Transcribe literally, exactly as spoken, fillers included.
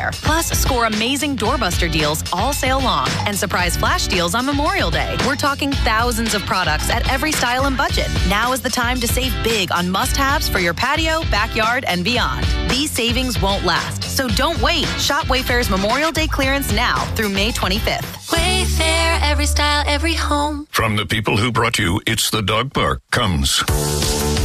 Wayfair. Plus, score amazing doorbuster deals all sale long and surprise flash deals on Memorial Day. We're talking thousands of products at every style and budget. Now is the time to save big on must-haves for your patio, backyard, and beyond. These savings won't last, so don't wait. Shop Wayfair's Memorial Day clearance now through May twenty-fifth. Wayfair, every style, every home. From the people who brought you It's the Dog Park comes